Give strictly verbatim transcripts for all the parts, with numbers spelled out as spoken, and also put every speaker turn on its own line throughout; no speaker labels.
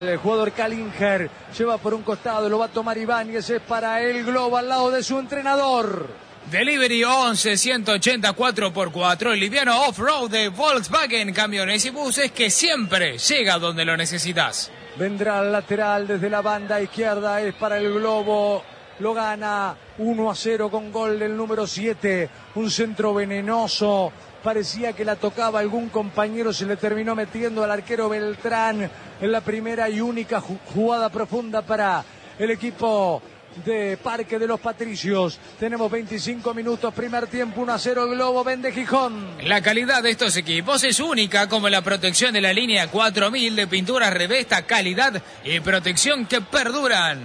El jugador Kalinger lleva por un costado, lo va a tomar Ibáñez, es para el globo al lado de su entrenador.
Delivery once ciento ochenta cuatro por cuatro, el liviano off-road de Volkswagen Camiones y Buses que siempre llega donde lo necesitas.
Vendrá al lateral desde la banda izquierda, es para el globo. Lo gana uno a cero con gol del número siete. Un centro venenoso. Parecía que la tocaba algún compañero, se le terminó metiendo al arquero Beltrán en la primera y única jugada profunda para el equipo de Parque de los Patricios. Tenemos veinticinco minutos, primer tiempo, uno a cero el globo, vende Gijón.
La calidad de estos equipos es única, como la protección de la línea cuatro mil de pinturas Revesta, calidad y protección que perduran.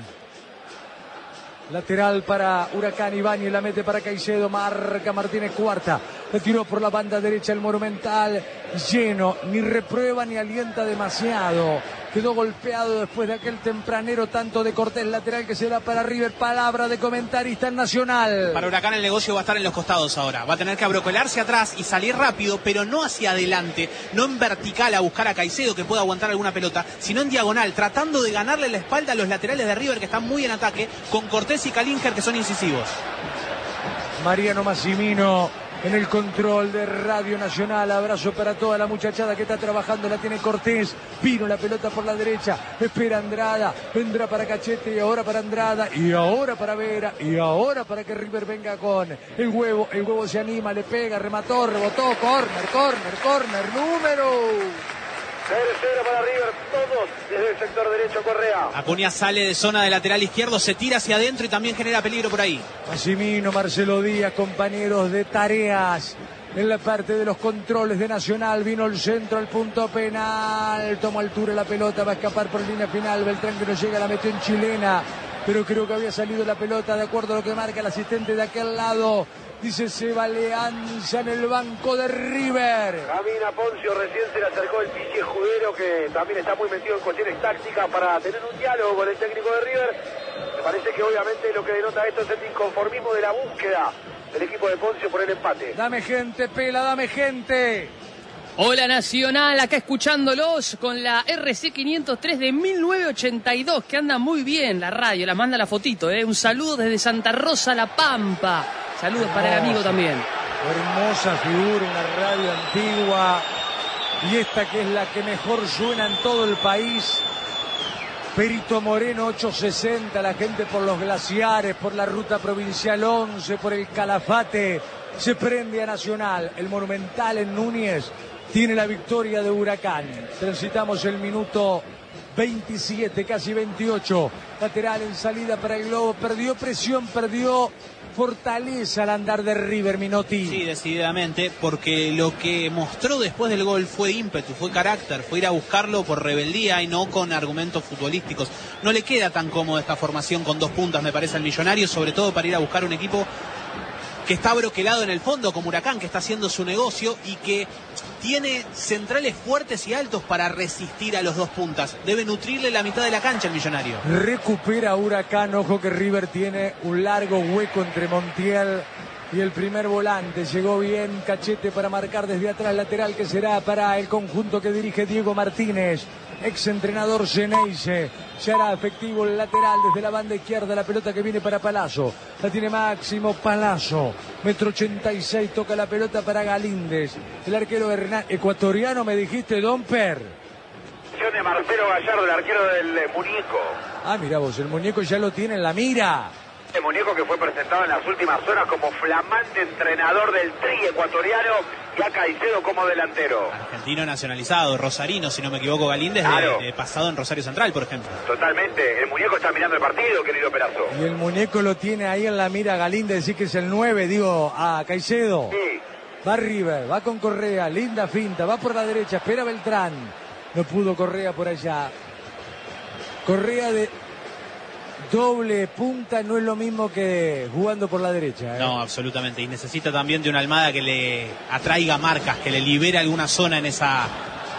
Lateral para Huracán, Ibáñez la mete para Caicedo, marca Martínez Cuarta, le tiró por la banda derecha el Monumental, lleno, ni reprueba ni alienta demasiado, quedó golpeado después de aquel tempranero tanto de Cortés, lateral que se da para River. Palabra de comentarista en Nacional.
Para Huracán el negocio va a estar en los costados ahora, va a tener que abrocolarse atrás y salir rápido, pero no hacia adelante, no en vertical a buscar a Caicedo que pueda aguantar alguna pelota, sino en diagonal, tratando de ganarle la espalda a los laterales de River que están muy en ataque, con Cortés y Kalinger que son incisivos.
Mariano Massimino en el control de Radio Nacional. Abrazo para toda la muchachada que está trabajando. La tiene Cortés. Vino la pelota por la derecha. Espera Andrada. Vendrá para Cachete y ahora para Andrada. Y ahora para Vera. Y ahora para que River venga con el huevo. El huevo se anima, le pega, remató, rebotó. Corner, corner, corner. Número.
Tercero para River, todos desde el sector derecho. Correa.
Acuña sale de zona de lateral izquierdo, se tira hacia adentro y también genera peligro por ahí.
Massimino, Marcelo Díaz, compañeros de tareas en la parte de los controles de Nacional. Vino el centro, el punto penal, tomó altura la pelota, va a escapar por línea final. Beltrán que no llega, la metió en chilena, pero creo que había salido la pelota de acuerdo a lo que marca el asistente de aquel lado. Dice Seba Leanza en el banco de River.
Camina Poncio, recién se le acercó el Pichi Escudero, que también está muy metido en cuestiones tácticas para tener un diálogo con el técnico de River. Me parece que obviamente lo que denota esto es el inconformismo de la búsqueda del equipo de Poncio por el empate.
Dame gente, Pela, dame gente.
Hola Nacional, acá escuchándolos con la R C quinientos tres de mil novecientos ochenta y dos, que anda muy bien la radio, la manda la fotito, ¿eh? Un saludo desde Santa Rosa, La Pampa. Saludos para el amigo también.
Hermosa figura, una radio antigua. Y esta que es la que mejor suena en todo el país. Perito Moreno ochocientos sesenta, la gente por los glaciares, por la ruta provincial once, por el Calafate. Se prende a Nacional. El Monumental en Núñez tiene la victoria de Huracán. Transitamos el minuto veintisiete, casi veintiocho. Lateral en salida para el globo. Perdió presión, perdió fortaleza al andar de River, Minotti.
Sí, decididamente, porque lo que mostró después del gol fue ímpetu, fue carácter, fue ir a buscarlo por rebeldía y no con argumentos futbolísticos. No le queda tan cómoda esta formación con dos puntas, me parece, al Millonario, sobre todo para ir a buscar un equipo que está broquelado en el fondo, como Huracán, que está haciendo su negocio y que tiene centrales fuertes y altos para resistir a los dos puntas. Debe nutrirle la mitad de la cancha el Millonario.
Recupera Huracán, ojo que River tiene un largo hueco entre Montiel y el primer volante. Llegó bien Cachete para marcar desde atrás, lateral que será para el conjunto que dirige Diego Martínez. Ex entrenador Geneise. Se hará efectivo el lateral desde la banda izquierda. La pelota que viene para Palazzo. La tiene Máximo Palazzo. Metro ochenta y seis. Toca la pelota para Galíndez. El arquero Hernán, ecuatoriano, me dijiste, Domper.
De Marcelo Gallardo, el arquero del eh, Muñeco.
Ah, mira vos, el muñeco ya lo tiene en la mira.
El Muñeco que fue presentado en las últimas horas como flamante entrenador del Tri ecuatoriano y a Caicedo como delantero.
Argentino nacionalizado, rosarino, si no me equivoco, Galíndez,
claro.
de, de pasado en Rosario Central, por ejemplo.
Totalmente, el Muñeco está mirando el partido, querido Perazo.
Y el muñeco lo tiene ahí en la mira Galíndez, decir que es el nueve, digo, a Caicedo.
Sí.
Va River, va con Correa, linda finta, va por la derecha, espera Beltrán. No pudo Correa por allá. Correa de doble punta no es lo mismo que jugando por la derecha, ¿eh?
No, absolutamente. Y necesita también de una Almada que le atraiga marcas, que le libere alguna zona en esa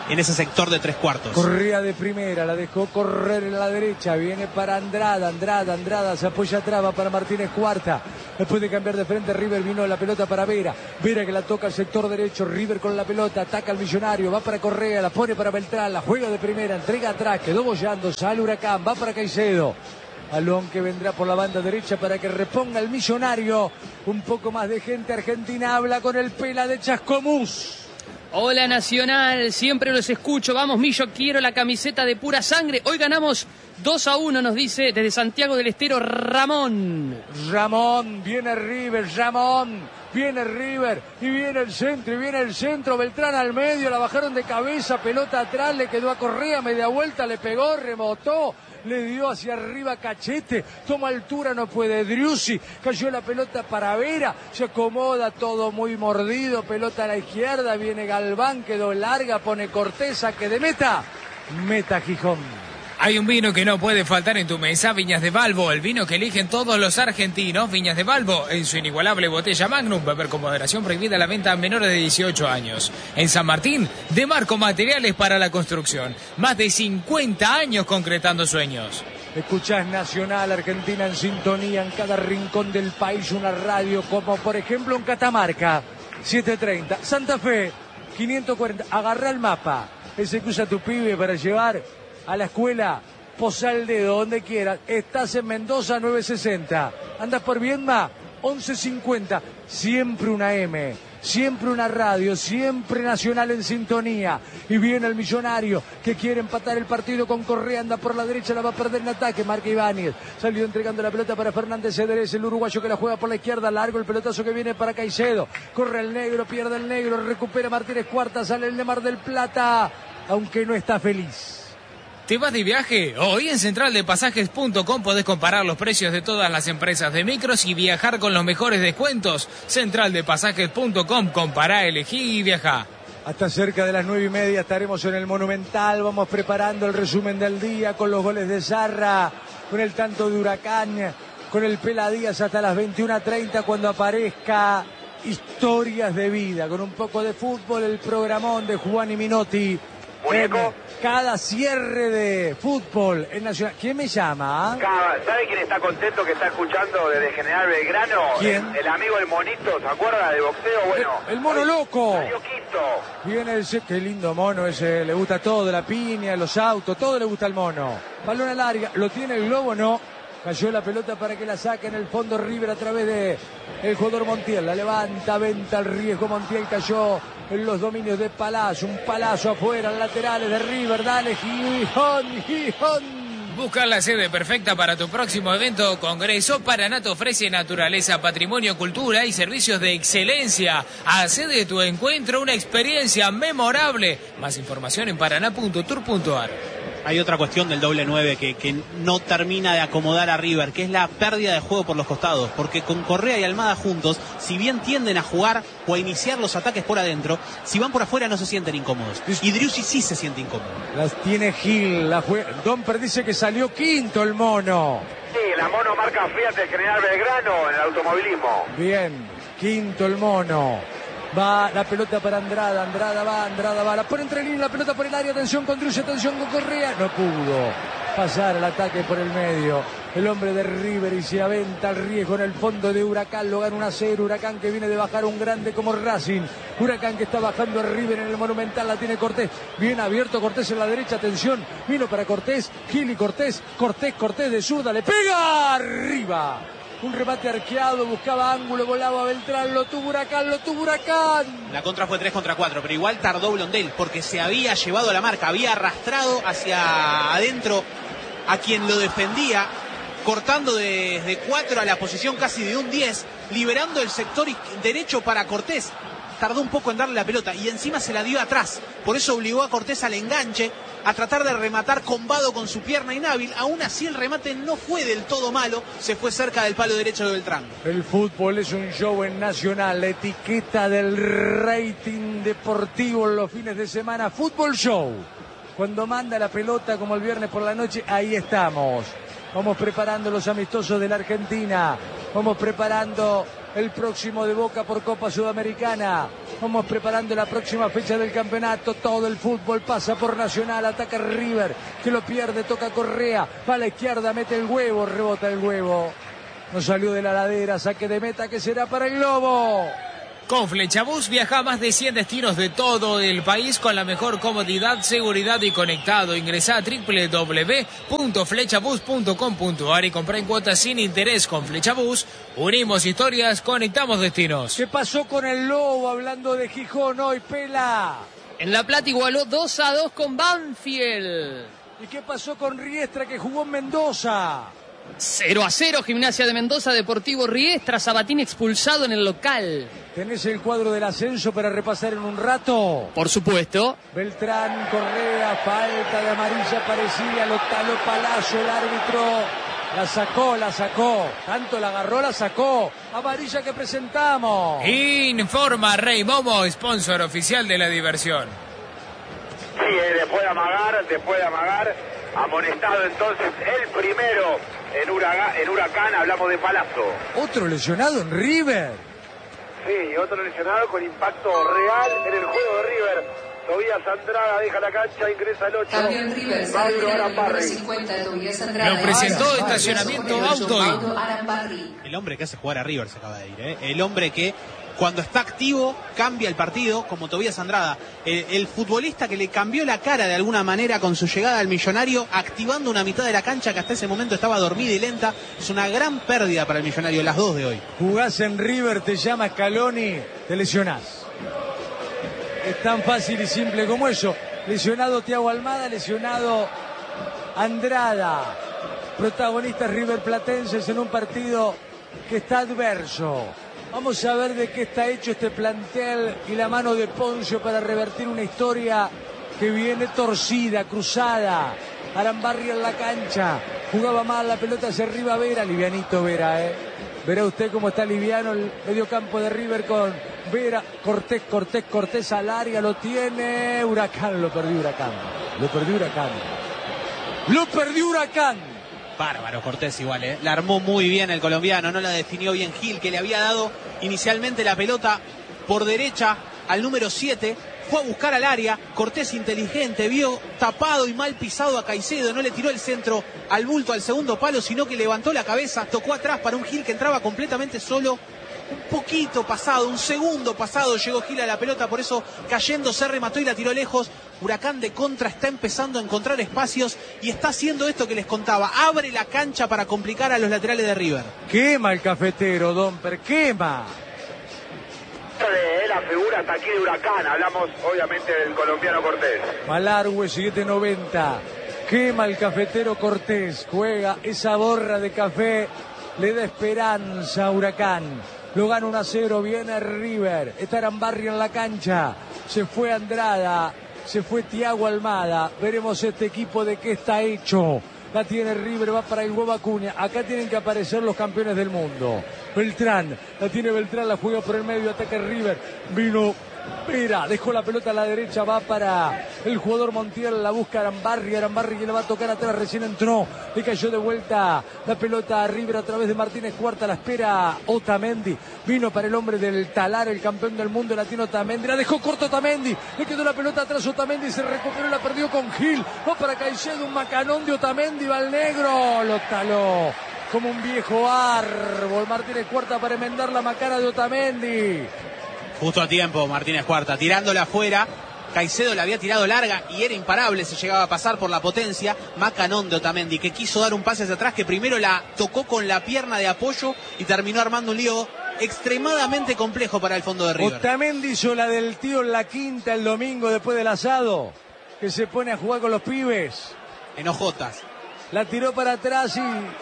en ese sector de tres cuartos.
Correa de primera, la dejó correr en la derecha, viene para Andrada, Andrada, Andrada, se apoya atrás, va para Martínez Cuarta, después de cambiar de frente River vino la pelota para Vera, Vera que la toca al sector derecho, River con la pelota, ataca al Millonario, va para Correa, la pone para Beltrán, la juega de primera, entrega atrás, quedó bollando, sale Huracán, va para Caicedo. Balón que vendrá por la banda derecha para que reponga el Millonario. Un poco más de gente argentina habla con el Pela de Chascomús.
Hola Nacional, siempre los escucho. Vamos Millo, quiero la camiseta de pura sangre. Hoy ganamos dos a uno, nos dice desde Santiago del Estero Ramón.
Ramón, viene River, Ramón, viene River y viene el centro, y viene el centro, Beltrán al medio, la bajaron de cabeza, pelota atrás, le quedó a Correa, media vuelta, le pegó, rebotó. Le dio hacia arriba Cachete, toma altura, no puede Driussi, cayó la pelota para Vera, se acomoda todo muy mordido, pelota a la izquierda, viene Galván, quedó larga, pone Cortés, que de meta, meta Gijón.
Hay un vino que no puede faltar en tu mesa, Viñas de Balbo, el vino que eligen todos los argentinos. Viñas de Balbo, en su inigualable botella Magnum, beber con moderación, prohibida la venta a menores de dieciocho años. En San Martín, de Marco Materiales para la Construcción. Más de cincuenta años concretando sueños.
Escuchás Nacional, Argentina en sintonía, en cada rincón del país, una radio como por ejemplo en Catamarca, setecientos treinta, Santa Fe, quinientos cuarenta, agarrá el mapa, ese que usa tu pibe para llevar a la escuela, posa el dedo, donde quieras. Estás en Mendoza, novecientos sesenta. Andas por Viedma, once cincuenta. Siempre una M, siempre una radio, siempre Nacional en sintonía. Y viene el Millonario, que quiere empatar el partido con Correa. Anda por la derecha, la va a perder en ataque. Marca Ibáñez. Salió entregando la pelota para Fernández Cedrés, el uruguayo que la juega por la izquierda. Largo el pelotazo que viene para Caicedo. Corre el negro, pierde el negro, recupera Martínez Cuarta. Sale el de Mar del Plata, aunque no está feliz.
¿Te vas de viaje? Hoy en central de pasajes punto com podés comparar los precios de todas las empresas de micros y viajar con los mejores descuentos. central de pasajes punto com, compará, elegí y viajá.
Hasta cerca de las nueve y media estaremos en el Monumental. Vamos preparando el resumen del día con los goles de Zarra, con el tanto de Huracán, con el Pela Díaz hasta las veintiuna treinta cuando aparezca Historias de Vida, con un poco de fútbol, el programón de Juan y Minotti.
Muñeco.
Cada cierre de fútbol en Nacional. ¿Quién me llama?
¿Sabe quién está contento que está escuchando desde General Belgrano?
¿Quién?
El, el amigo El Monito, ¿se acuerda de boxeo? Bueno,
El, el mono loco.
salió quinto.
Viene el... Qué lindo mono ese. Le gusta todo, la piña, los autos, todo le gusta al mono. Balón larga. ¿Lo tiene el globo? No. Cayó la pelota para que la saque en el fondo River a través de el jugador Montiel. La levanta, venta el riesgo. Montiel cayó en los dominios de Palazzo. Un Palazzo afuera, laterales de River. Dale, Gijón, Gijón.
Busca la sede perfecta para tu próximo evento o congreso. Paraná te ofrece naturaleza, patrimonio, cultura y servicios de excelencia. Hacé de tu encuentro una experiencia memorable. Más información en paraná punto tour punto ar.
Hay otra cuestión del doble nueve que, que no termina de acomodar a River, que es la pérdida de juego por los costados, porque con Correa y Almada juntos, si bien tienden a jugar o a iniciar los ataques por adentro, si van por afuera no se sienten incómodos. Y Driussi sí se siente incómodo.
Las tiene Gil, la jue... Domper dice que salió quinto el mono.
Sí, la mono marca Fiat de General Belgrano en el automovilismo.
Bien, quinto el mono. Va la pelota para Andrada, Andrada va, Andrada va, la pone entre líneas, la pelota por el área, atención con Driussi, atención con Correa, no pudo pasar el ataque por el medio, el hombre de River y se aventa el riesgo en el fondo de Huracán, lo gana uno a cero, Huracán que viene de bajar un grande como Racing, Huracán que está bajando a River en el Monumental, la tiene Cortés, bien abierto Cortés en la derecha, atención, vino para Cortés, Gil y Cortés, Cortés, Cortés de zurda, le pega arriba. Un remate arqueado, buscaba ángulo, volaba Beltrán, lo tuvo Huracán, lo tuvo Huracán.
La contra fue tres contra cuatro, pero igual tardó Blondel, porque se había llevado a la marca, había arrastrado hacia adentro a quien lo defendía, cortando desde cuatro a la posición casi de un diez, liberando el sector derecho para Cortés. Tardó un poco en darle la pelota y encima se la dio atrás, por eso obligó a Cortés al enganche, a tratar de rematar combado con su pierna inhábil. Aún así el remate no fue del todo malo, se fue cerca del palo derecho de Beltrán.
El fútbol es un show en Nacional, la etiqueta del rating deportivo en los fines de semana, Fútbol Show. Cuando manda la pelota como el viernes por la noche, ahí estamos. Vamos preparando los amistosos de la Argentina, vamos preparando el próximo de Boca por Copa Sudamericana. Vamos preparando la próxima fecha del campeonato. Todo el fútbol pasa por Nacional. Ataca River, que lo pierde, toca Correa. Va a la izquierda, mete el huevo, rebota el huevo. No salió de la ladera, saque de meta que será para el Globo.
Con Flechabús viaja a más de cien destinos de todo el país con la mejor comodidad, seguridad y conectado. Ingresá a doble u doble u doble u punto flechabús punto com punto a r y comprá en cuotas sin interés. Con Flechabús unimos historias, conectamos destinos.
¿Qué pasó con el Lobo hablando de Gijón hoy, Pela?
En La Plata igualó dos a dos con Banfield.
¿Y qué pasó con Riestra que jugó en Mendoza?
cero a cero, Gimnasia de Mendoza, Deportivo Riestra, Sabatini expulsado en el local.
¿Tenés el cuadro del ascenso para repasar en un rato?
Por supuesto.
Beltrán, Correa, falta de amarilla parecida, lo taló Palacio, el árbitro. La sacó, la sacó. Tanto la agarró, la sacó. Amarilla que presentamos.
Informa Rey Momo, sponsor oficial de la diversión.
Sí, eh, después de amagar, después de amagar, amonestado entonces el primero en Huracán, en Huracán, hablamos de Palazzo.
Otro lesionado en River.
Sí, otro lesionado con impacto real en el juego de River. Tobías Andrada deja la cancha, ingresa el ocho.
Cambio en River, se
Mauro
retira el número
Arambarri.
cincuenta, Tobías Andrada.
Lo presentó
Ahora,
Estacionamiento
Mauro
Auto.
Arambarri.
El hombre que hace jugar a River se acaba de ir, ¿eh? El hombre que cuando está activo cambia el partido, como Tobías Andrada. El, el futbolista que le cambió la cara de alguna manera con su llegada al Millonario, activando una mitad de la cancha que hasta ese momento estaba dormida y lenta. Es una gran pérdida para el Millonario, las dos de hoy.
Jugás en River, te llama Scaloni, te lesionás. Es tan fácil y simple como eso. Lesionado Thiago Almada, lesionado Andrada. Protagonistas River Platenses en un partido que está adverso. Vamos a ver de qué está hecho este plantel y la mano de Poncio para revertir una historia que viene torcida, cruzada. Arambarri en la cancha. Jugaba mal, la pelota hacia arriba Vera. Livianito Vera, ¿eh? Verá usted cómo está liviano el mediocampo de River con Vera, Cortés, Cortés, Cortés al área, lo tiene Huracán, lo perdió Huracán, lo perdió Huracán, lo perdió Huracán.
Bárbaro Cortés igual, ¿eh? La armó muy bien el colombiano, no la definió bien Gil, que le había dado inicialmente la pelota por derecha al número siete. Fue a buscar al área, Cortés inteligente, vio tapado y mal pisado a Caicedo, no le tiró el centro al bulto al segundo palo, sino que levantó la cabeza, tocó atrás para un Gil que entraba completamente solo. Un poquito pasado, un segundo pasado llegó Gil a la pelota, por eso cayendo se remató y la tiró lejos. Huracán de contra está empezando a encontrar espacios y está haciendo esto que les contaba, abre la cancha para complicar a los laterales de River.
Quema el cafetero, Domper, quema.
De la figura hasta aquí de Huracán, hablamos obviamente del colombiano Cortés.
Malargüe, siete noventa. Quema el cafetero Cortés, juega esa borra de café, le da esperanza a Huracán. Lo gana uno a cero, viene River. Está Arambarri en la cancha. Se fue Andrada, se fue Thiago Almada. Veremos este equipo de qué está hecho. La tiene River, va para el huevo Acuña. Acá tienen que aparecer los campeones del mundo. Beltrán, la tiene Beltrán, la juega por el medio, ataca River. Vino Vera, dejó la pelota a la derecha, va para el jugador Montiel, la busca Arambarri, Arambarri que le va a tocar atrás, recién entró, le cayó de vuelta la pelota a River a través de Martínez Cuarta, la espera Otamendi, vino para el hombre del Talar, el campeón del mundo, la tiene Otamendi, la dejó corto Otamendi, le quedó la pelota atrás Otamendi, se recuperó, la perdió con Gil, va para Caicedo, un macanón de Otamendi, va al negro, lo taló como un viejo árbol, Martínez Cuarta para enmendar la macana de Otamendi.
Justo a tiempo Martínez Cuarta, tirándola afuera. Caicedo la había tirado larga y era imparable, se llegaba a pasar por la potencia. Macanón de Otamendi, que quiso dar un pase hacia atrás, que primero la tocó con la pierna de apoyo y terminó armando un lío extremadamente complejo para el fondo de River.
Otamendi hizo la del tío en la quinta el domingo después del asado, que se pone a jugar con los pibes.
Enojotas.
La tiró para atrás y,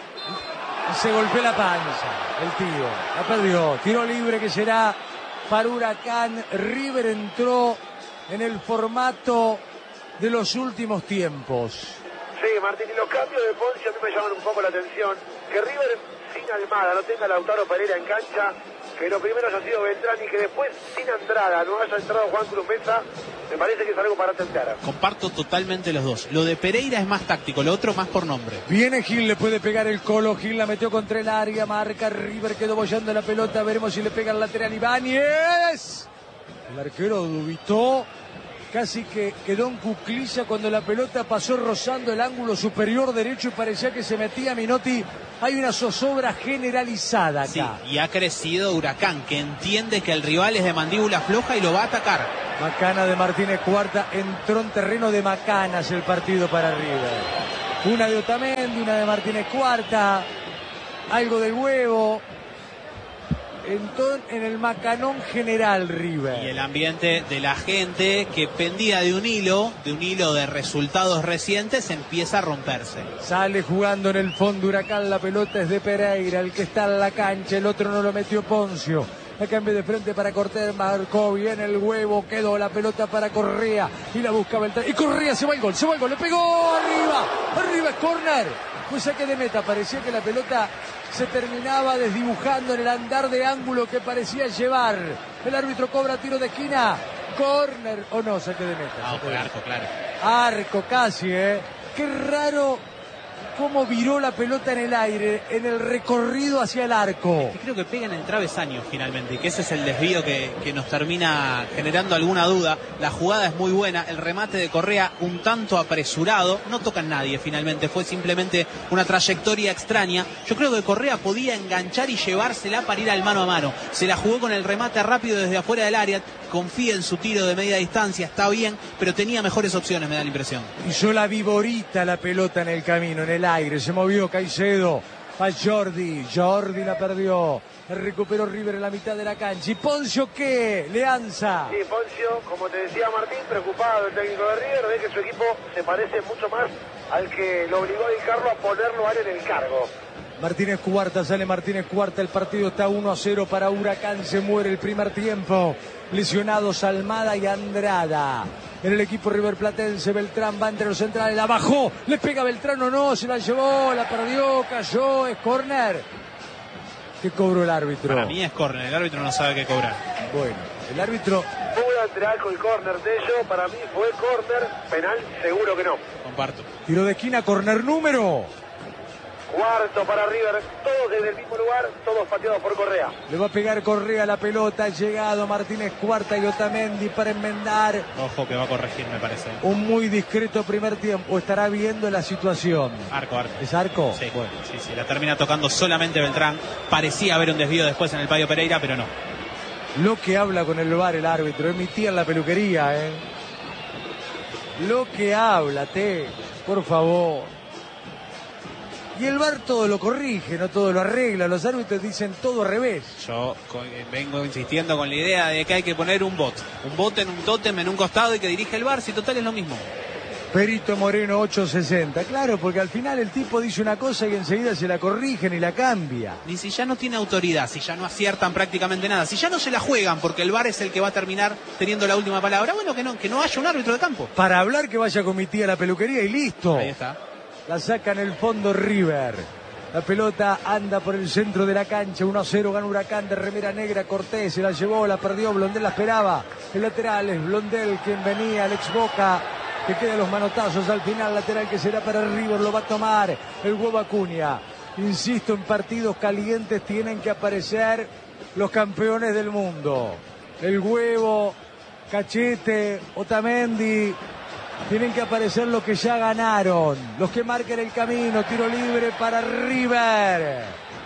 y se golpeó la panza el tío. La perdió. Tiro libre que será para Huracán. River entró en el formato de los últimos tiempos.
Sí, Martín, y los cambios de Ponce a mí me llaman un poco la atención. Que River sin Almada no tenga a Lautaro Pereira en cancha, que lo primero haya sido Beltrán y que después sin Andrada no haya entrado Juan Cruz Mesa, me parece que es algo para atender.
Comparto totalmente los dos. Lo de Pereira es más táctico, lo otro más por nombre.
Viene Gil, le puede pegar el Colo. Gil la metió contra el área, marca River, quedó bollando la pelota. Veremos si le pega el lateral Ibáñez. El arquero dubitó, casi que quedó en cuclilla cuando la pelota pasó rozando el ángulo superior derecho y parecía que se metía Minotti. Hay una zozobra generalizada acá.
Sí, y ha crecido Huracán, que entiende que el rival es de mandíbula floja y lo va a atacar.
Macana de Martínez Cuarta, entró en terreno de Macanas el partido para River. Una de Otamendi, una de Martínez Cuarta, algo del Huevo. Entonces, en el macanón general River.
Y el ambiente de la gente que pendía de un hilo, de un hilo de resultados recientes, empieza a romperse.
Sale jugando en el fondo Huracán, la pelota es de Pereira, el que está en la cancha, el otro no lo metió Poncio. A cambio de frente para Cortés, marcó bien el Huevo, quedó la pelota para Correa y la busca Beltrán. Y Correa se va al gol, se va al gol, le pegó arriba, arriba es córner. Fue saque de meta, parecía que la pelota se terminaba desdibujando en el andar de ángulo que parecía llevar. El árbitro cobra tiro de esquina, córner o no, saque de meta.
Ah, fue arco, claro.
Arco casi, ¿eh? Qué raro cómo viró la pelota en el aire, en el recorrido hacia el arco.
Creo que pega en el travesaño finalmente, y que ese es el desvío que, que nos termina generando alguna duda. La jugada es muy buena, el remate de Correa un tanto apresurado, no toca en nadie finalmente, fue simplemente una trayectoria extraña. Yo creo que Correa podía enganchar y llevársela para ir al mano a mano. Se la jugó con el remate rápido desde afuera del área, confía en su tiro de media distancia, está bien, pero tenía mejores opciones, me da la impresión.
Hizo la viborita la pelota en el camino, en el aire, se movió Caicedo a Jordi, Jordi la perdió, recuperó River en la mitad de la cancha. ¿Y Poncio qué? Leanza.
Sí, Poncio, como te decía Martín, preocupado el técnico de River, ve que su equipo se parece mucho más al que lo obligó a dedicarlo a ponerlo a él en el cargo.
Martínez Cuarta, sale Martínez Cuarta, el partido está uno a cero para Huracán, se muere el primer tiempo. Lesionados Almada y Andrada. En el equipo riverplatense, Beltrán va entre los centrales, la bajó, le pega Beltrán o no, se la llevó, la perdió, cayó, es córner. ¿Qué cobró el árbitro?
Para mí es córner, el árbitro no sabe qué cobrar.
Bueno, el árbitro...
Fue lateral con el córner de ellos, para mí fue córner, penal seguro que no.
Comparto.
Tiro de esquina, córner número...
Cuarto para River, todos desde el mismo lugar, todos pateados por Correa.
Le va a pegar Correa la pelota, ha llegado Martínez Cuarta y Otamendi para enmendar.
Ojo que va a corregir, me parece.
Un muy discreto primer tiempo, estará viendo la situación.
Arco, arco.
¿Es arco?
Sí, bueno, sí, sí, la termina tocando solamente Beltrán. Parecía haber un desvío después en el Payo Pereira, pero no.
Lo que habla con el V A R el árbitro, emitía en la peluquería, ¿eh? Lo que habla, te, por favor. Y el V A R todo lo corrige, no todo lo arregla. Los árbitros dicen todo al revés.
Yo vengo insistiendo con la idea de que hay que poner un bot. Un bot en un tótem en un costado y que dirige el V A R, si total es lo mismo.
Perito Moreno ocho sesenta. Claro, porque al final el tipo dice una cosa y enseguida se la corrigen y la cambia.
Ni si ya no tiene autoridad, si ya no aciertan prácticamente nada, si ya no se la juegan porque el V A R es el que va a terminar teniendo la última palabra, bueno, que no, que no haya un árbitro de campo.
Para hablar que vaya con mi tía a la peluquería y listo.
Ahí está.
La saca en el fondo River. La pelota anda por el centro de la cancha. uno a cero gana Huracán de remera negra. Cortés se la llevó, la perdió. Blondel la esperaba. El lateral es Blondel quien venía. Alex Boca que queda los manotazos al final. Lateral que será para River. Lo va a tomar el Huevo Acuña. Insisto, en partidos calientes tienen que aparecer los campeones del mundo. El Huevo, Cachete, Otamendi. Tienen que aparecer los que ya ganaron, los que marquen el camino. Tiro libre para River.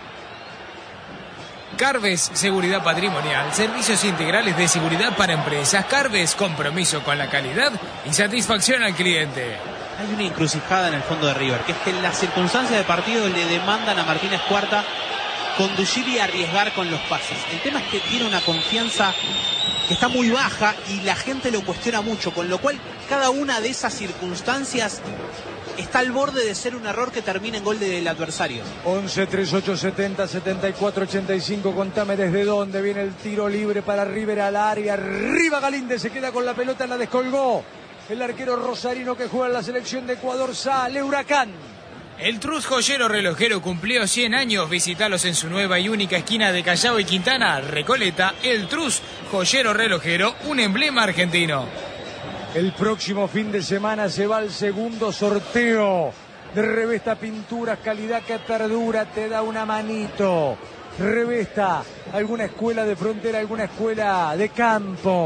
Carves, seguridad patrimonial, servicios integrales de seguridad para empresas. Carves, compromiso con la calidad y satisfacción al cliente.
Hay una encrucijada en el fondo de River, que es que en las circunstancias de partido le demandan a Martínez Cuarta conducir y arriesgar con los pases. El tema es que tiene una confianza que está muy baja y la gente lo cuestiona mucho, con lo cual cada una de esas circunstancias está al borde de ser un error que termine en gol del adversario.
once, treinta y ocho, setenta, setenta y cuatro, ochenta y cinco. Contame desde dónde viene el tiro libre para River al área. Arriba Galíndez, se queda con la pelota, la descolgó. El arquero rosarino que juega en la selección de Ecuador. Sale Huracán.
El Trus Joyero Relojero cumplió cien años. Visítalos en su nueva y única esquina de Callao y Quintana, Recoleta. El Trus Joyero Relojero, un emblema argentino.
El próximo fin de semana se va al segundo sorteo de Revesta Pinturas, calidad que perdura, te da una manito. Revesta, alguna escuela de frontera, alguna escuela de campo.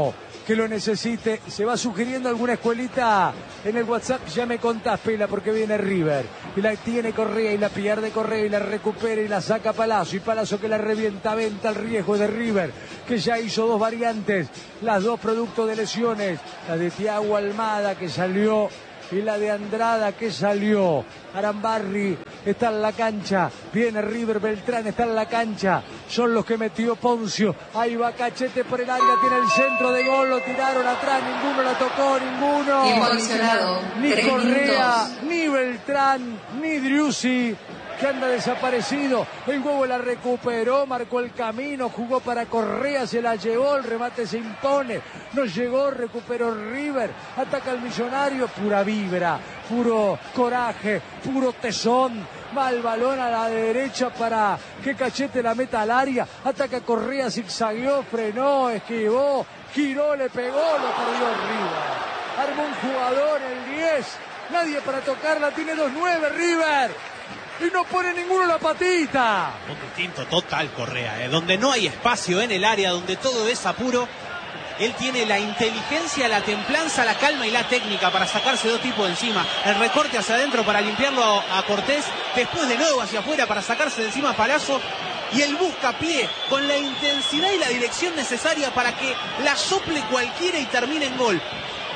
que lo necesite. Se va sugiriendo alguna escuelita en el WhatsApp, ya me contás, Pela, porque viene River. Y la tiene Correa y la pierde Correa y la recupera y la saca Palazzo. Y Palazzo que la revienta, venta el riesgo de River, que ya hizo dos variantes, las dos producto de lesiones. La de Thiago Almada que salió y la de Andrada que salió. Arambarri está en la cancha, viene River, Beltrán está en la cancha, son los que metió Poncio, ahí va Cachete por el área, tiene el centro de gol, lo tiraron atrás, ninguno la tocó, ninguno.
Tiempo adicionado,
Ni
tres
Correa,
minutos.
ni Beltrán, ni Driussi, que anda desaparecido. El huevo la recuperó, marcó el camino, jugó para Correa, se la llevó, el remate se impone, no llegó, recuperó River, ataca al Millonario, pura vibra, puro coraje, puro tesón. Va el balón a la derecha para que Cachete la meta al área, ataca Correa, zigzagueó, frenó, esquivó, giró, le pegó, lo perdió River. Armó un jugador, el diez, nadie para tocarla, tiene dos nueve River. Y no pone ninguno la patita.
Un distinto total Correa, ¿eh? Donde no hay espacio en el área, donde todo es apuro. Él tiene la inteligencia, la templanza, la calma y la técnica para sacarse dos tipos de encima. El recorte hacia adentro para limpiarlo a, a Cortés. Después de nuevo hacia afuera para sacarse de encima a Palazzo. Y el buscapié con la intensidad y la dirección necesaria para que la sople cualquiera y termine en gol.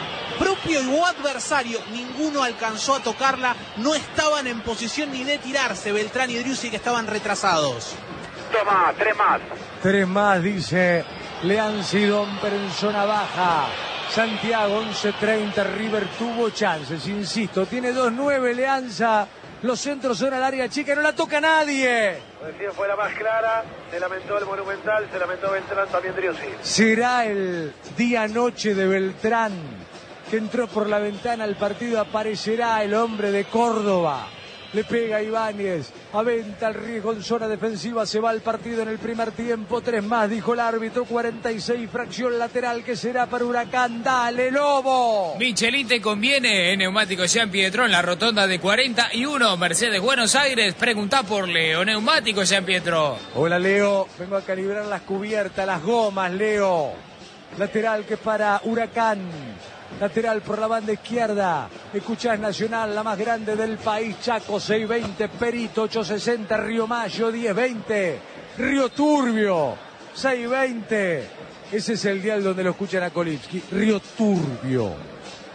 Propio y adversario, ninguno alcanzó a tocarla, no estaban en posición ni de tirarse Beltrán y Driussi, que estaban retrasados.
Toma, tres más.
Tres más, dice Leanzi Domper en zona baja. Santiago, once treinta, River tuvo chances, insisto, tiene dos nueve Leanza. Los centros son al área chica, no la toca nadie.
Recién fue la más clara, se lamentó el Monumental, se lamentó Beltrán, también Driussi.
Será el día-noche de Beltrán, que entró por la ventana al partido. Aparecerá el hombre de Córdoba. Le pega a Ibáñez, aventa el riesgo en zona defensiva, se va al partido en el primer tiempo, tres más, dijo el árbitro, cuarenta y seis, fracción lateral que será para Huracán. Dale, Lobo.
Michelin te conviene en Neumáticos San Pietro en la rotonda de cuarenta y uno, Mercedes Buenos Aires. Preguntá por Leo, Neumáticos San Pietro.
Hola, Leo, vengo a calibrar las cubiertas, las gomas, Leo. Lateral que para Huracán. Lateral por la banda izquierda. Escuchás Nacional, la más grande del país. Chaco, seis veinte. Perito, ocho sesenta. Río Mayo, diez veinte. Río Turbio, seis veinte. Ese es el dial donde lo escuchan a Kolipski. Río Turbio.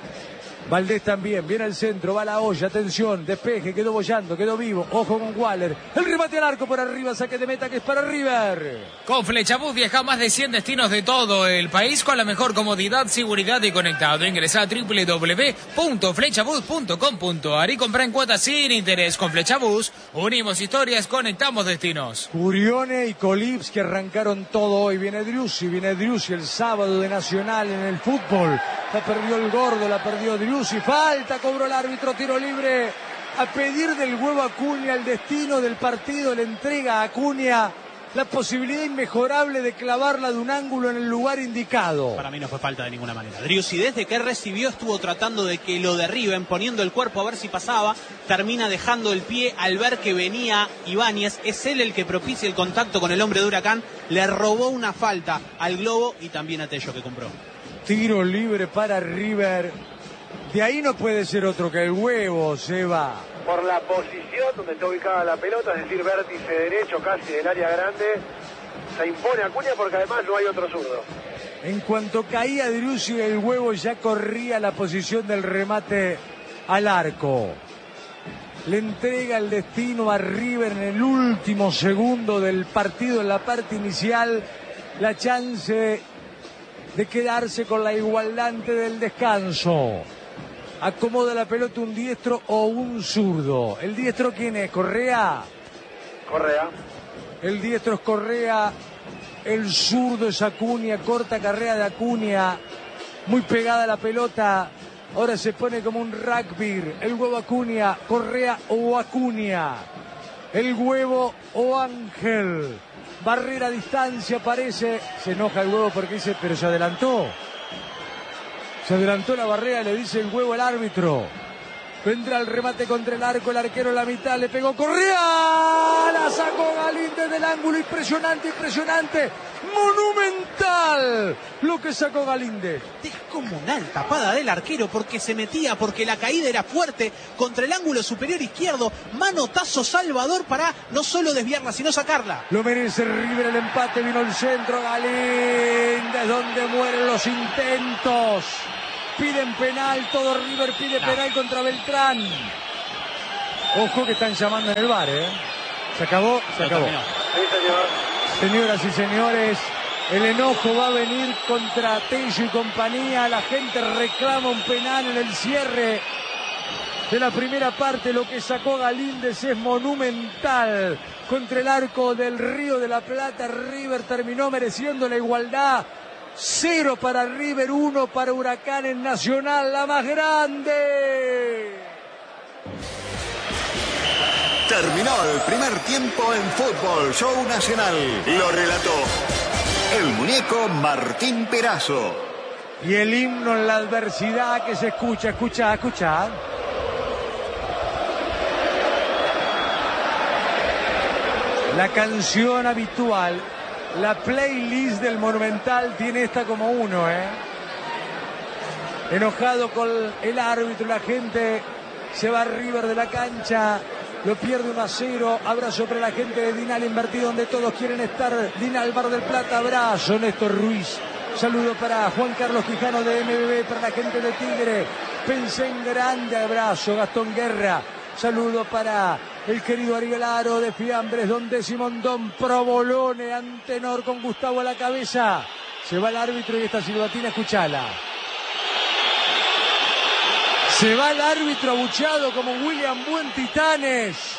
Valdés también, viene al centro, va a la olla, atención, despeje, quedó bollando, quedó vivo, ojo con Waller, el remate al arco por arriba, saque de meta que es para River.
Con Flechabús viaja a más de cien destinos de todo el país con la mejor comodidad, seguridad y conectado. Ingresa a doble u doble u doble u punto flechabús punto com punto a r y compra en cuotas sin interés. Con Flechabús unimos historias, conectamos destinos.
Curione y Kolipski arrancaron todo hoy, viene Driussi, viene Driussi el sábado de Nacional en el fútbol. La perdió el gordo, la perdió Driussi, falta, cobró el árbitro, tiro libre. A pedir del huevo Acuña, el destino del partido le entrega a Acuña la posibilidad inmejorable de clavarla de un ángulo en el lugar indicado.
Para mí no fue falta de ninguna manera. Driussi desde que recibió estuvo tratando de que lo derriben, poniendo el cuerpo a ver si pasaba, termina dejando el pie al ver que venía Ibáñez, es él el que propicia el contacto con el hombre de Huracán, le robó una falta al Globo y también a Tello que compró.
Tiro libre para River. De ahí no puede ser otro que el huevo, Seba.
Por la posición donde está ubicada la pelota, es decir, vértice derecho casi del área grande, se impone Acuña porque además no hay otro zurdo.
En cuanto caía Driussi, el huevo ya corría la posición del remate al arco. Le entrega el destino a River en el último segundo del partido, en la parte inicial, la chance de quedarse con la igualdad antes del descanso. Acomoda la pelota un diestro o un zurdo. ¿El diestro quién es? ¿Correa?
Correa.
El diestro es Correa. El zurdo es Acuña. Corta carrera de Acuña. Muy pegada la pelota. Ahora se pone como un rugby. El huevo Acuña. Correa o Acuña. El huevo o Ángel. Barrera a distancia parece. Se enoja el huevo porque dice, pero se adelantó. Se adelantó la barrera, le dice el huevo al árbitro. Vendrá el remate contra el arco, el arquero en la mitad, le pegó Correa, la sacó Galíndez del ángulo, impresionante, impresionante, monumental lo que sacó Galíndez.
Descomunal tapada del arquero porque se metía, porque la caída era fuerte contra el ángulo superior izquierdo, manotazo Salvador para no solo desviarla, sino sacarla.
Lo merece River, el empate, vino el centro, Galíndez, donde mueren los intentos. Piden penal, todo River pide no. penal contra Beltrán. Ojo que están llamando en el bar, ¿eh? Se acabó, se no, acabó.
Sí, señor.
Señoras y señores, el enojo va a venir contra Tello y compañía. La gente reclama un penal en el cierre de la primera parte. Lo que sacó Galíndez es monumental. Contra el arco del Río de la Plata, River terminó mereciendo la igualdad. Cero para River, uno para Huracán en Nacional, la más grande.
Terminó el primer tiempo en Fútbol Show Nacional. Lo relató el muñeco Martín Perazo.
Y el himno en la adversidad que se escucha, escucha, escucha. La canción habitual. La playlist del Monumental tiene esta como uno, ¿eh? Enojado con el árbitro, la gente se va a River de la cancha, lo pierde uno a cero. Abrazo para la gente de Dinal Invertido, donde todos quieren estar. Dinal Bar del Plata, abrazo. Néstor Ruiz, saludo para Juan Carlos Quijano de M B B, para la gente de Tigre. Pensé en grande, abrazo. Gastón Guerra, saludo para el querido Ariel Aro de Fiambres, donde Simondón Provolone, Antenor con Gustavo a la cabeza. Se va el árbitro y esta silbatina, escuchala. Se va el árbitro abucheado como William Buen Titanes.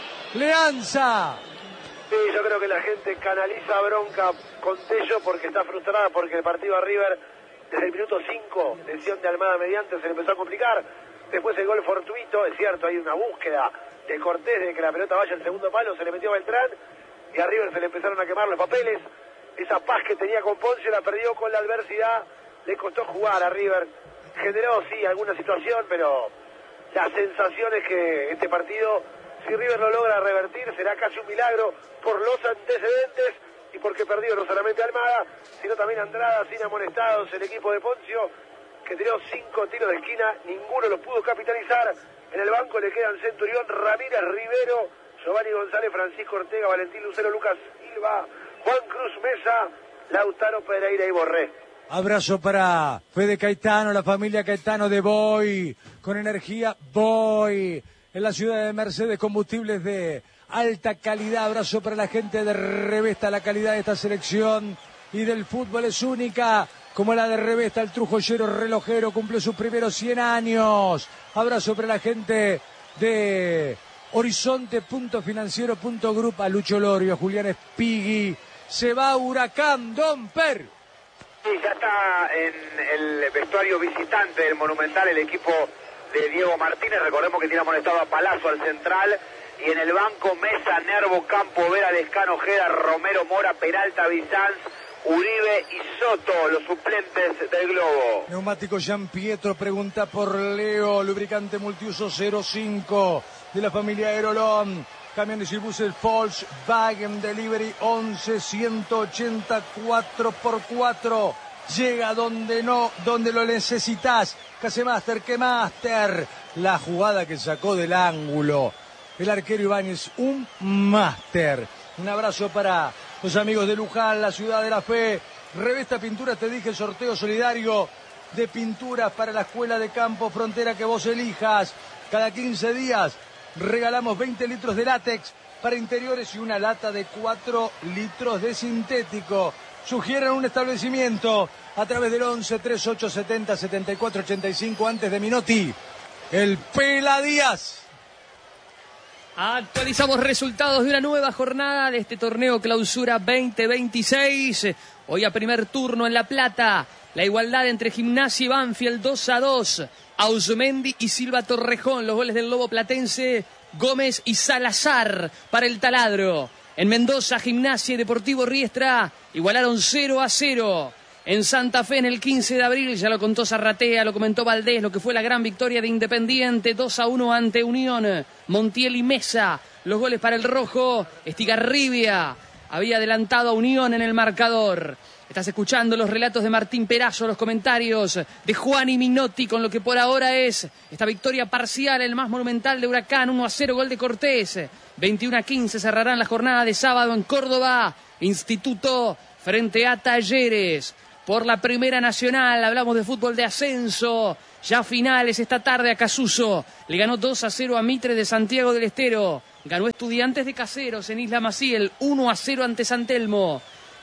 Leanza.
Sí, yo creo que la gente canaliza bronca con Tello porque está frustrada, porque el partido a River desde el minuto cinco, lesión de Almada mediante, se le empezó a complicar. Después el gol fortuito, es cierto, hay una búsqueda de Cortés de que la pelota vaya al segundo palo, se le metió a Beltrán y a River se le empezaron a quemar los papeles. Esa paz que tenía con Ponce la perdió con la adversidad, le costó jugar a River. Generó, sí, alguna situación, pero la sensación es que este partido, si River lo logra revertir, será casi un milagro por los antecedentes y porque perdió no solamente Almada, sino también Andrada, sin amonestados, el equipo de Poncio, que tiró cinco tiros de esquina, ninguno los pudo capitalizar. En el banco le quedan Centurión, Ramírez, Rivero, Giovanni González, Francisco Ortega, Valentín Lucero, Lucas Silva, Juan Cruz Mesa, Lautaro Pereira y Borré.
Abrazo para Fede Caetano, la familia Caetano de Boy, con energía Boy, en la ciudad de Mercedes, combustibles de alta calidad. Abrazo para la gente de Revesta, la calidad de esta selección y del fútbol es única, como la de Revesta. El trujoyero relojero cumple sus primeros cien años. Abrazo para la gente de Horizonte punto financiero punto group, a Lucho Lorio, a Julián Espigui. Se va Huracán, Don Per.
Sí, ya está en el vestuario visitante del Monumental el equipo de Diego Martínez. Recordemos que tiene amonestado a Palazzo al central. Y en el banco Mesa, Nervo, Campo, Vera, Lescano, Ojeda, Romero, Mora, Peralta, Bizanz, Uribe y Soto, los suplentes del Globo.
Neumático Jean Pietro pregunta por Leo, lubricante multiuso cero cinco de la familia Aerolón. Camiones y buses Volkswagen Delivery once ciento ochenta cuatro por cuatro. Llega donde no, donde lo necesitas. Casemaster, que Master. La jugada que sacó del ángulo el arquero Ibáñez, un máster. Un abrazo para los amigos de Luján, la ciudad de la fe. Revesta Pinturas, te dije, sorteo solidario de pinturas para la escuela de campo Frontera que vos elijas. Cada quince días regalamos veinte litros de látex para interiores y una lata de cuatro litros de sintético. Sugieran un establecimiento a través del once, treinta y ocho, setenta, setenta y cuatro, ochenta y cinco antes de Minotti. El Pela Díaz.
Actualizamos resultados de una nueva jornada de este torneo Clausura veinte veintiséis. Hoy a primer turno en La Plata, la igualdad entre Gimnasia y Banfield dos a dos. Ausmendi y Silva Torrejón, los goles del Lobo Platense, Gómez y Salazar para el Taladro. En Mendoza, Gimnasia y Deportivo Riestra igualaron cero a cero. en Santa Fe en el quince de abril. Ya lo contó Zarratea, lo comentó Valdés, lo que fue la gran victoria de Independiente, dos a uno ante Unión. Montiel y Mesa, los goles para el rojo. Estigarribia había adelantado a Unión en el marcador. Estás escuchando los relatos de Martín Perazo, los comentarios de Juan y Minotti con lo que por ahora es esta victoria parcial, el más monumental de Huracán, uno a cero, gol de Cortés. veintiuno a quince cerrarán la jornada de sábado en Córdoba. Instituto frente a Talleres. Por la Primera Nacional, hablamos de fútbol de ascenso. Ya finales esta tarde a Casuso. Le ganó dos a cero a Mitre de Santiago del Estero. Ganó Estudiantes de Caseros en Isla Maciel, uno a cero ante San Telmo.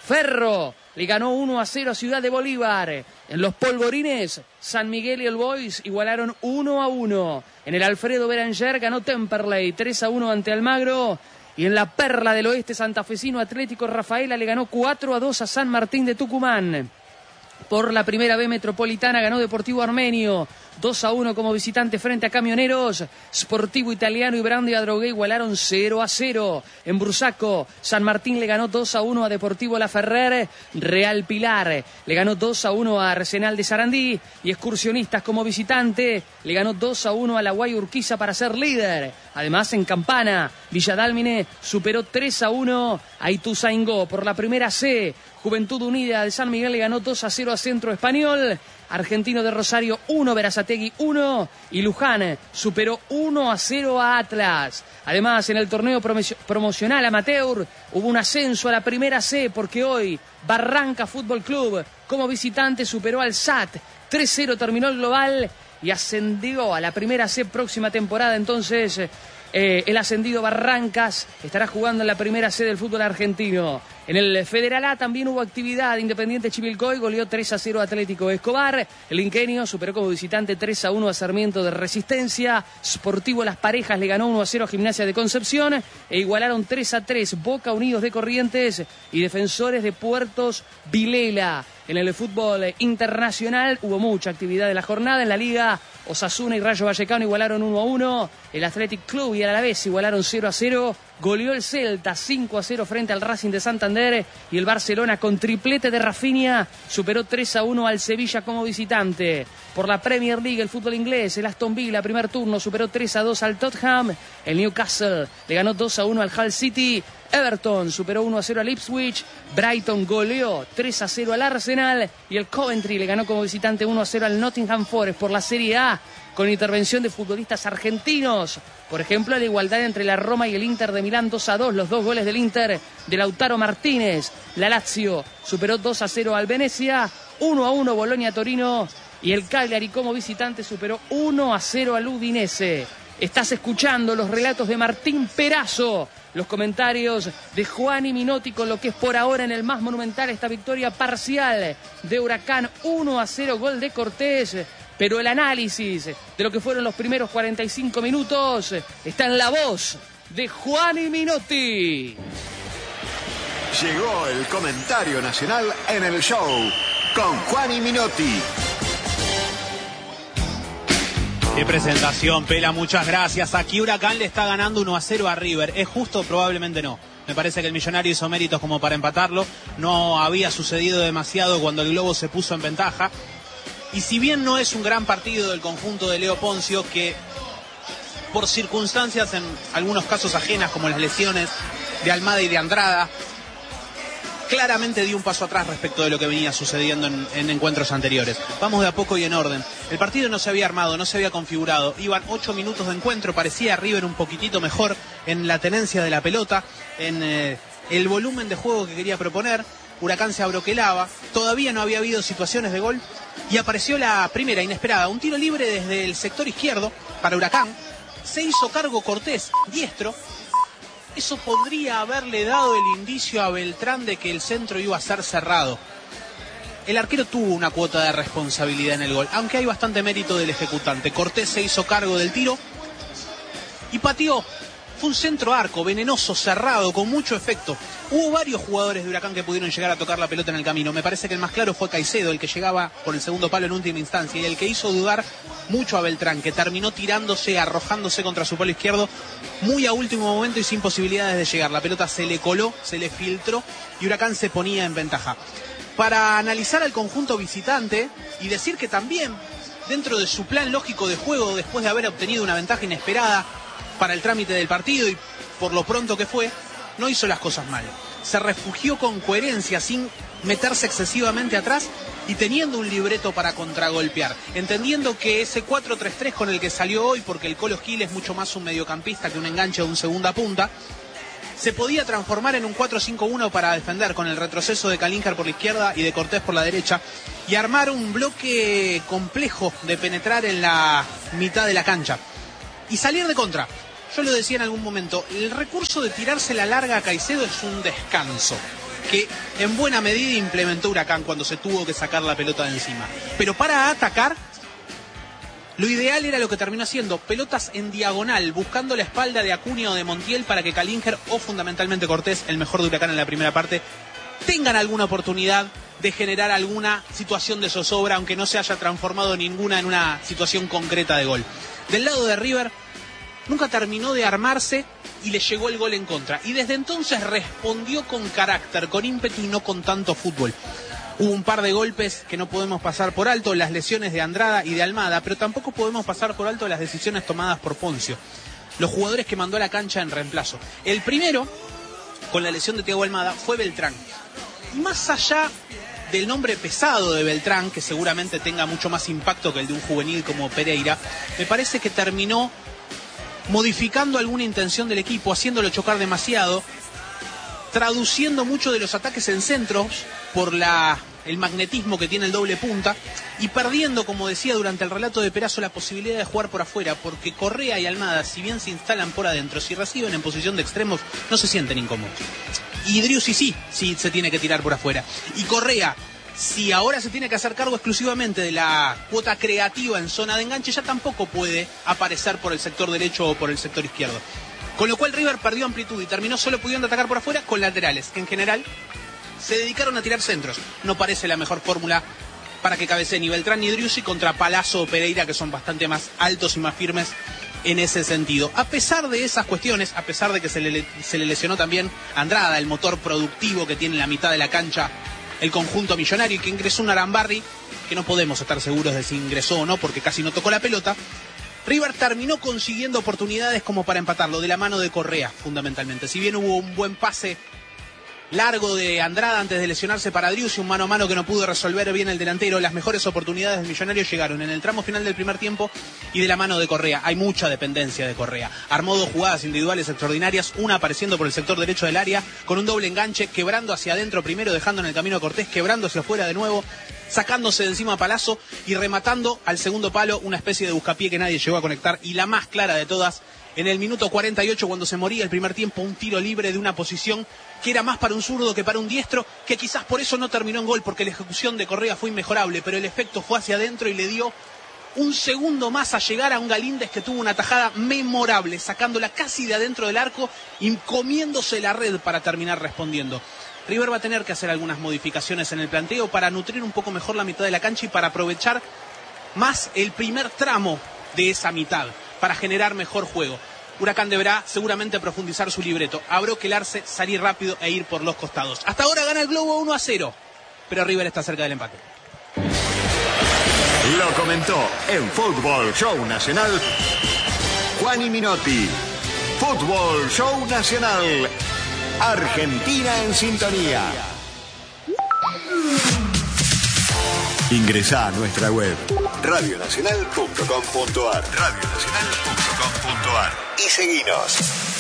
Ferro le ganó uno a cero a Ciudad de Bolívar. En los Polvorines, San Miguel y el Boys igualaron uno a uno. En el Alfredo Beranger ganó Temperley tres a uno ante Almagro. Y en la Perla del Oeste santafesino, Atlético Rafaela le ganó cuatro a dos a San Martín de Tucumán. Por la Primera B Metropolitana ganó Deportivo Armenio dos a uno como visitante frente a Camioneros. Sportivo Italiano y Brandi Adrogué igualaron cero a cero. En Bursaco, San Martín le ganó dos a uno a Deportivo La Ferrer. Real Pilar le ganó dos a uno a Arsenal de Sarandí. Y Excursionistas como visitante le ganó dos a uno a la Guay Urquiza para ser líder. Además, en Campana, Villa Dálmine superó tres a uno a Ituzaingó. Por la Primera C, Juventud Unida de San Miguel le ganó dos a cero a Centro Español. Argentino de Rosario uno, Berazategui uno y Luján superó uno a cero a Atlas. Además, en el torneo promocional amateur hubo un ascenso a la Primera C porque hoy Barranca Fútbol Club como visitante superó al S A T. tres cero terminó el global y ascendió a la Primera C próxima temporada. Entonces, eh, el ascendido Barrancas estará jugando en la Primera C del fútbol argentino. En el Federal A también hubo actividad. Independiente Chivilcoy goleó tres a cero Atlético Escobar. El Ingenio superó como visitante tres a uno a Sarmiento de Resistencia. Sportivo Las Parejas le ganó uno a cero a Gimnasia de Concepción. E igualaron tres a tres Boca Unidos de Corrientes y Defensores de Puertos Vilela. En el fútbol internacional hubo mucha actividad en la jornada. En la Liga, Osasuna y Rayo Vallecano igualaron uno a uno. El Athletic Club y el Alavés igualaron cero a cero. Goleó el Celta cinco a cero frente al Racing de Santander. Y el Barcelona, con triplete de Rafinha, superó tres a uno al Sevilla como visitante. Por la Premier League, el fútbol inglés, el Aston Villa, primer turno, superó tres a dos al Tottenham. El Newcastle le ganó dos a uno al Hull City. Everton superó uno a cero al Ipswich. Brighton goleó tres a cero al Arsenal. Y el Coventry le ganó como visitante uno a cero al Nottingham Forest. Por la Serie A, con intervención de futbolistas argentinos. Por ejemplo, la igualdad entre la Roma y el Inter de Milán, dos a dos. Los dos goles del Inter de Lautaro Martínez. La Lazio superó dos a cero al Venecia. uno a uno Bolonia-Torino. Y el Cagliari como visitante superó uno a cero al Udinese. Estás escuchando los relatos de Martín Perazo, los comentarios de Juan y Minotti con lo que es por ahora en el más monumental esta victoria parcial de Huracán, uno a cero, gol de Cortés. Pero el análisis de lo que fueron los primeros cuarenta y cinco minutos está en la voz de Juan y Minotti.
Llegó el comentario nacional en el show con Juan y Minotti.
Qué presentación, Pela, muchas gracias. Aquí Huracán le está ganando uno a cero a River. ¿Es justo? Probablemente no. Me parece que el Millonario hizo méritos como para empatarlo. No había sucedido demasiado cuando el Globo se puso en ventaja. Y si bien no es un gran partido del conjunto de Leo Poncio, que por circunstancias en algunos casos ajenas como las lesiones de Almada y de Andrada, claramente dio un paso atrás respecto de lo que venía sucediendo en, en encuentros anteriores. Vamos de a poco y en orden. El partido no se había armado, no se había configurado. Iban ocho minutos de encuentro, parecía River un poquitito mejor en la tenencia de la pelota, en eh, el volumen de juego que quería proponer. Huracán se abroquelaba, todavía no había habido situaciones de gol y apareció la primera inesperada, un tiro libre desde el sector izquierdo para Huracán. Se hizo cargo Cortés, diestro. Eso podría haberle dado el indicio a Beltrán de que el centro iba a ser cerrado. El arquero tuvo una cuota de responsabilidad en el gol, aunque hay bastante mérito del ejecutante. Cortés se hizo cargo del tiro y pateó. Fue un centro arco, venenoso, cerrado, con mucho efecto. Hubo varios jugadores de Huracán que pudieron llegar a tocar la pelota en el camino. Me parece que el más claro fue Caicedo, el que llegaba por el segundo palo en última instancia, y el que hizo dudar mucho a Beltrán, que terminó tirándose, arrojándose contra su palo izquierdo, muy a último momento y sin posibilidades de llegar. La pelota se le coló, se le filtró y Huracán se ponía en ventaja. para analizar al conjunto visitante y decir que también, dentro de su plan lógico de juego, después de haber obtenido una ventaja inesperada para el trámite del partido y por lo pronto que fue, no hizo las cosas mal. Se refugió con coherencia, sin meterse excesivamente atrás y teniendo un libreto para contragolpear, entendiendo que ese cuatro tres tres con el que salió hoy, porque el Colo Gil es mucho más un mediocampista que un enganche o un segunda punta, se podía transformar en un cuatro cinco uno para defender con el retroceso de Kalínjar por la izquierda y de Cortés por la derecha y armar un bloque complejo de penetrar en la mitad de la cancha y salir de contra. Yo lo decía en algún momento, el recurso de tirarse la larga a Caicedo es un descanso que en buena medida implementó Huracán cuando se tuvo que sacar la pelota de encima. Pero para atacar, lo ideal era lo que terminó haciendo, pelotas en diagonal, buscando la espalda de Acuña o de Montiel para que Kalínjar o fundamentalmente Cortés, el mejor de Huracán en la primera parte, tengan alguna oportunidad de generar alguna situación de zozobra, aunque no se haya transformado ninguna en una situación concreta de gol. Del lado de River, nunca terminó de armarse y le llegó el gol en contra. Y desde entonces respondió con carácter, con ímpetu y no con tanto fútbol. Hubo un par de golpes que no podemos pasar por alto, las lesiones de Andrada y de Almada, pero tampoco podemos pasar por alto las decisiones tomadas por Poncio, los jugadores que mandó a la cancha en reemplazo. El primero, con la lesión de Thiago Almada, fue Beltrán. Y más allá del nombre pesado de Beltrán, que seguramente tenga mucho más impacto que el de un juvenil como Pereira, me parece que terminó modificando alguna intención del equipo, haciéndolo chocar demasiado, traduciendo mucho de los ataques en centros por la, el magnetismo que tiene el doble punta y perdiendo, como decía durante el relato de Perazo, la posibilidad de jugar por afuera, porque Correa y Almada, si bien se instalan por adentro, si reciben en posición de extremos, no se sienten incómodos. Y Driussi sí, sí se tiene que tirar por afuera. Y Correa, si ahora se tiene que hacer cargo exclusivamente de la cuota creativa en zona de enganche, ya tampoco puede aparecer por el sector derecho o por el sector izquierdo. Con lo cual River perdió amplitud y terminó solo pudiendo atacar por afuera con laterales, que en general se dedicaron a tirar centros. No parece la mejor fórmula para que cabecee ni Beltrán ni Driussi contra Palazzo o Pereira, que son bastante más altos y más firmes en ese sentido. A pesar de esas cuestiones, a pesar de que se le, se le lesionó también Andrada, el motor productivo que tiene en la mitad de la cancha el conjunto millonario, y que ingresó un Arambarri, que no podemos estar seguros de si ingresó o no porque casi no tocó la pelota, River terminó consiguiendo oportunidades como para empatarlo, de la mano de Correa fundamentalmente. Si bien hubo un buen pase largo de Andrada antes de lesionarse para Driussi, un mano a mano que no pudo resolver bien el delantero, las mejores oportunidades del millonario llegaron en el tramo final del primer tiempo y de la mano de Correa. Hay mucha dependencia de Correa. Armó dos jugadas individuales extraordinarias, una apareciendo por el sector derecho del área con un doble enganche, quebrando hacia adentro primero, dejando en el camino a Cortés, quebrando hacia afuera de nuevo, sacándose de encima a Palazzo y rematando al segundo palo, una especie de buscapié que nadie llegó a conectar, y la más clara de todas, en el minuto cuarenta y ocho, cuando se moría el primer tiempo, un tiro libre de una posición que era más para un zurdo que para un diestro, que quizás por eso no terminó en gol, porque la ejecución de Correa fue inmejorable, pero el efecto fue hacia adentro y le dio un segundo más a llegar a un Galíndez que tuvo una tajada memorable, sacándola casi de adentro del arco y comiéndose la red para terminar respondiendo. River va a tener que hacer algunas modificaciones en el planteo para nutrir un poco mejor la mitad de la cancha y para aprovechar más el primer tramo de esa mitad, para generar mejor juego. Huracán deberá seguramente profundizar su libreto, abroquelarse, salir rápido e ir por los costados. Hasta ahora gana el Globo uno a cero, pero River está cerca del empate.
Lo comentó en Fútbol Show Nacional Juani Minotti. Fútbol Show Nacional. Argentina en sintonía. Ingresá a nuestra web radio nacional punto com punto ar radio nacional punto com punto ar y seguinos.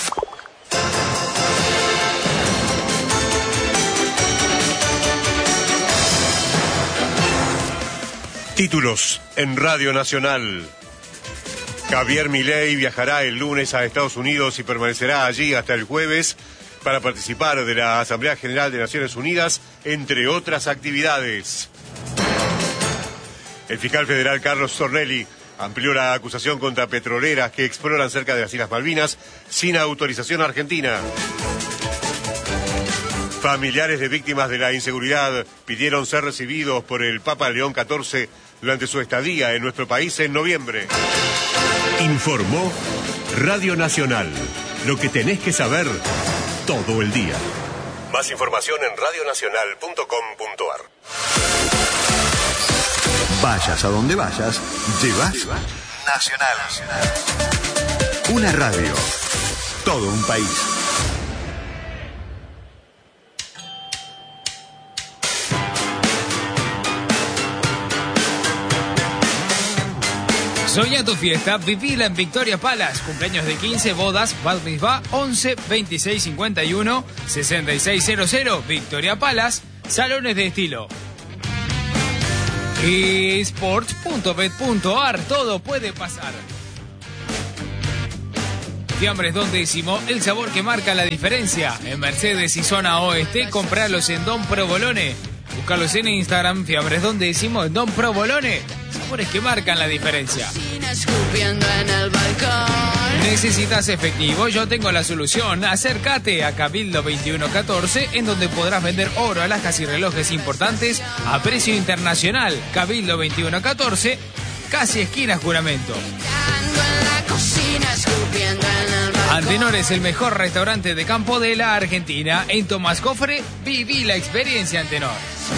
Títulos en Radio Nacional. Javier Milei viajará el lunes a Estados Unidos y permanecerá allí hasta el jueves para participar de la Asamblea General de Naciones Unidas, entre otras actividades. El fiscal federal Carlos Stornelli amplió la acusación contra petroleras que exploran cerca de las Islas Malvinas sin autorización argentina. Familiares de víctimas de la inseguridad pidieron ser recibidos por el Papa León catorce durante su estadía en nuestro país en noviembre.
Informó Radio Nacional. Lo que tenés que saber todo el día.
Más información en radio nacional punto com punto ar.
Vayas a donde vayas, llevas Nacional. Una radio. Todo un país.
Soñá tu fiesta, vivila en Victoria Palace. Cumpleaños de quince, bodas, bat mitzvah, once, veintiséis, cincuenta y uno, sesenta y seis cero cero. Victoria Palace, salones de estilo. esports punto bet punto ar, todo puede pasar. Fiambres Don Décimo, el sabor que marca la diferencia. En Mercedes y zona oeste, compralos en Don Provolone. Búscalos en Instagram, Fiambres Don Décimo, en Don Provolone. Sabores que marcan la diferencia. ¿Necesitas efectivo? Yo tengo la solución. Acércate a Cabildo veintiuno catorce, en donde podrás vender oro, alhajas y relojes importantes a precio internacional. Cabildo veintiuno catorce, casi esquina Juramento. Antenor es el mejor restaurante de campo de la Argentina. En Tomás Cofre, viví la experiencia Antenor.